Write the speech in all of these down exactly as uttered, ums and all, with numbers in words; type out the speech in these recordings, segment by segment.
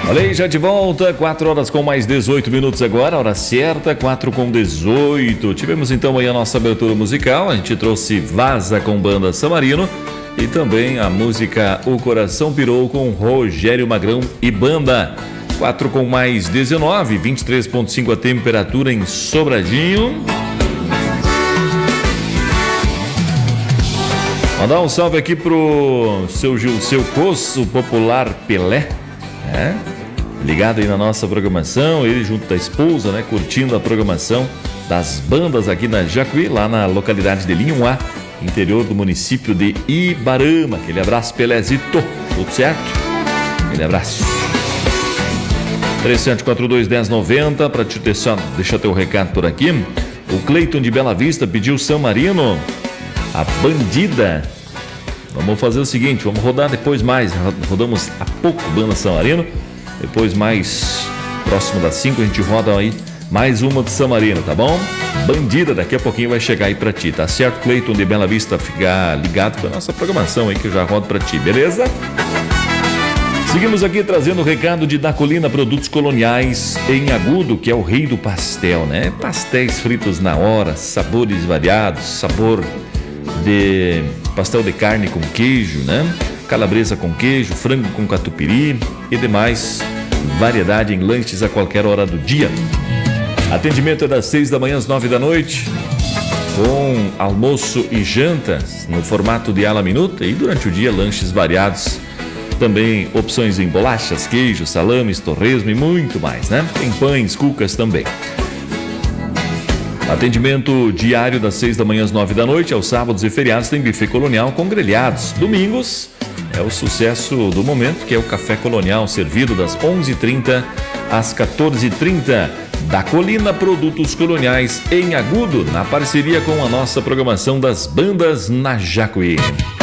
Olha aí, já de volta, quatro horas com mais dezoito minutos agora, hora certa, quatro com dezoito. Tivemos então aí a nossa abertura musical, a gente trouxe Vaza com banda Samarino e também a música O Coração Pirou com Rogério Magrão e banda. quatro com mais dezenove, vinte e três vírgula cinco a temperatura em Sobradinho. Mandar um salve aqui pro seu Gilceu Coço, popular Pelé, né? Ligado aí na nossa programação, ele junto da esposa, né? Curtindo a programação das bandas aqui na Jacuí, lá na localidade de Linhuá, interior do município de Ibarama. Aquele abraço, Pelézito, tudo certo? Aquele abraço. três sete quatro dois, um zero nove zero, para te deixar, deixar teu recado por aqui. O Cleiton de Bela Vista pediu Samarino, a Bandida. Vamos fazer o seguinte, vamos rodar depois mais, rodamos há pouco banda Samarino. Depois, mais próximo das cinco, a gente roda aí mais uma do Samarino, tá bom? Bandida, daqui a pouquinho vai chegar aí pra ti, tá certo, Cleiton de Bela Vista? Ficar ligado com a nossa programação aí que eu já rodo pra ti, beleza? Seguimos aqui trazendo o recado de Da Colina Produtos Coloniais em Agudo, que é o rei do pastel, né? Pastéis fritos na hora, sabores variados, sabor de pastel de carne com queijo, né? Calabresa com queijo, frango com catupiry e demais variedade em lanches a qualquer hora do dia. Atendimento é das seis da manhã às nove da noite, com almoço e janta no formato de ala minuta e durante o dia lanches variados. Também opções em bolachas, queijo, salames, torresmo e muito mais, né? Tem pães, cucas também. Atendimento diário das seis da manhã às nove da noite, aos sábados e feriados tem buffet colonial com grelhados. Domingos é o sucesso do momento, que é o café colonial, servido das onze e trinta às quatorze e trinta. Da Colina Produtos Coloniais em Agudo, na parceria com a nossa programação das bandas na Jacuí.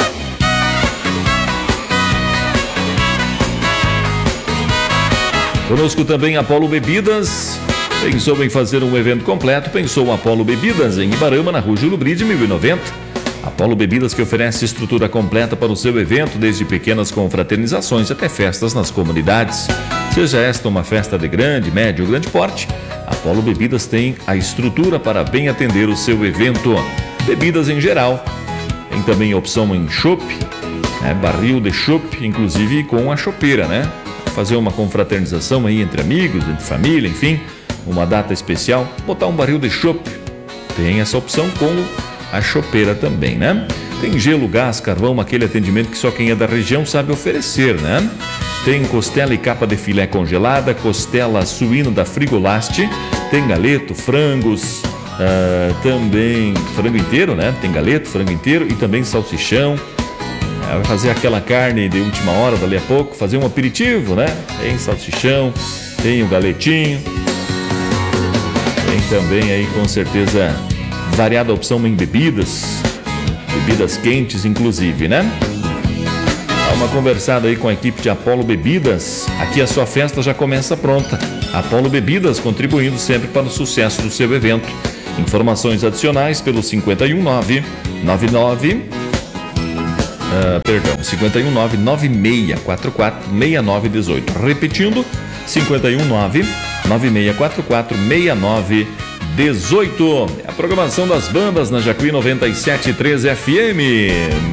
Conosco também Apolo Bebidas. Pensou em fazer um evento completo? Pensou Apolo Bebidas em Ibarama, na Rua Júlio Bride, mil e noventa. Apolo Bebidas, que oferece estrutura completa para o seu evento, desde pequenas confraternizações até festas nas comunidades. Seja esta uma festa de grande, médio ou grande porte, Apolo Bebidas tem a estrutura para bem atender o seu evento. Bebidas em geral. Tem também a opção em chopp, né? Barril de chopp, inclusive com a chopeira, né? Fazer uma confraternização aí entre amigos, entre família, enfim, uma data especial, botar um barril de chopp. Tem essa opção com a chopeira também, né? Tem gelo, gás, carvão, aquele atendimento que só quem é da região sabe oferecer, né? Tem costela e capa de filé congelada, costela suína da Frigolaste, tem galeto, frangos, uh, também frango inteiro, né? Tem galeto, frango inteiro e também salsichão. Uh, vai fazer aquela carne de última hora, dali a pouco, fazer um aperitivo, né? Tem salsichão, tem o galetinho, tem também aí com certeza variada opção em bebidas, bebidas quentes inclusive, né? Dá uma conversada aí com a equipe de Apolo Bebidas. Aqui a sua festa já começa pronta. Apolo Bebidas, contribuindo sempre para o sucesso do seu evento. Informações adicionais pelo cinco um nove nove nove uh, perdão, cinco um nove nove seis quatro quatro seis nove um oito. Repetindo, cinco um nove nove seis quatro quatro seis nove dezoito. A programação das bandas na Jacuí noventa e sete vírgula três F M.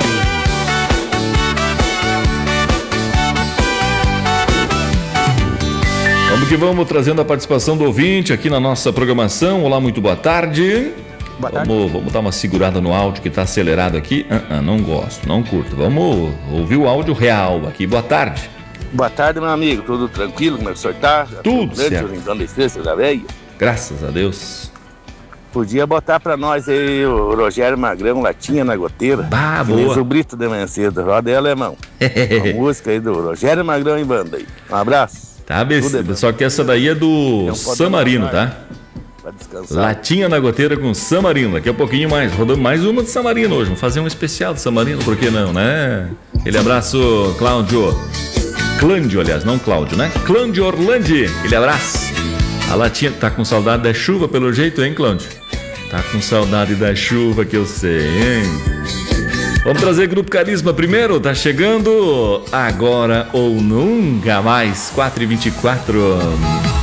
Vamos que vamos, trazendo a participação do ouvinte aqui na nossa programação. Olá, muito boa tarde. Boa tarde. Vamos, vamos dar uma segurada no áudio que está acelerado aqui. Uh, uh, não gosto, não curto. Vamos ouvir o áudio real aqui. Boa tarde. Boa tarde, meu amigo. Tudo tranquilo? Como é que o senhor está? Tudo certo. Então, defesa da veia. Graças a Deus. Podia botar pra nós aí o Rogério Magrão, Latinha na Goteira. Bah, boa. O Brito de manhã cedo, roda aí, alemão. A música aí do Rogério Magrão em banda aí. Um abraço. Tá, besta. Só que essa daí é do Samarino, tá? Vai descansar. Latinha na Goteira com Samarino. Daqui a pouquinho mais. Rodamos mais uma de Samarino hoje. Vamos fazer um especial de Samarino, por que não, né? Aquele abraço, Cláudio. Clândio, aliás, não Cláudio, né? Clândio Orlandi. Aquele abraço. A Latinha tá com saudade da chuva, pelo jeito, hein, Clândio? Tá com saudade da chuva, que eu sei, hein? Vamos trazer Grupo Carisma primeiro, tá chegando Agora ou Nunca Mais, quatro e vinte e quatro.